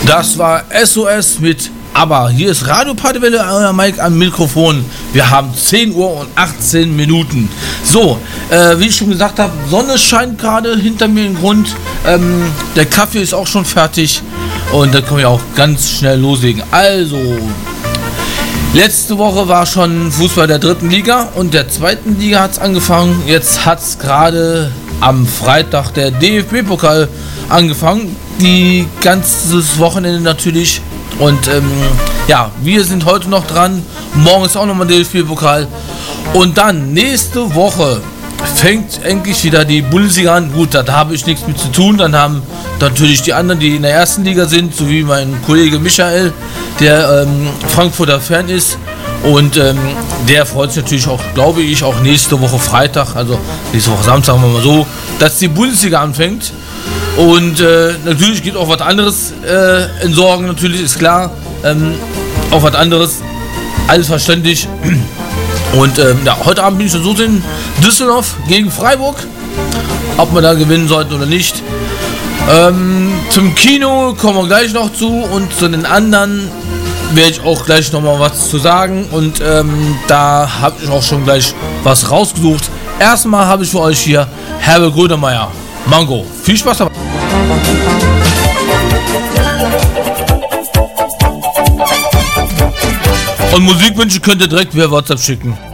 Das war SOS mit ABBA. Hier ist Radio Partywelle, euer Mike am Mikrofon. Wir haben 10 Uhr und 18 Minuten. So, wie ich schon gesagt habe, Sonne scheint gerade hinter mir im Grund. Der Kaffee ist auch schon fertig und da können wir auch ganz schnell loslegen. Also, letzte Woche war schon Fußball der 3. Liga und der 2. Liga hat es angefangen. Jetzt hat es gerade am Freitag der DFB-Pokal angefangen. Die ganzes Wochenende natürlich. Und ja, wir sind heute noch dran. Morgen ist auch nochmal der DFB-Pokal. Und dann nächste Woche fängt endlich wieder die Bundesliga an. Gut, da habe ich nichts mit zu tun. Dann haben natürlich die anderen, die in der 1. Liga sind, sowie mein Kollege Michael, der Frankfurter Fan ist. Und der freut sich natürlich auch, glaube ich, auch nächste Woche Freitag, also nächste Woche Samstag, sagen wir mal so, dass die Bundesliga anfängt. Und natürlich geht auch was anderes in Sorgen, natürlich ist klar, auch was anderes, alles verständlich. Und ja, heute Abend bin ich schon so in Düsseldorf gegen Freiburg, ob wir da gewinnen sollten oder nicht. Zum Kino kommen wir gleich noch zu und zu den anderen werde ich auch gleich noch mal was zu sagen und da habe ich auch schon gleich was rausgesucht. Erstmal habe ich für euch hier Herbert Grönemeyer, Mango. Viel Spaß dabei. Und Musikwünsche könnt ihr direkt via WhatsApp schicken.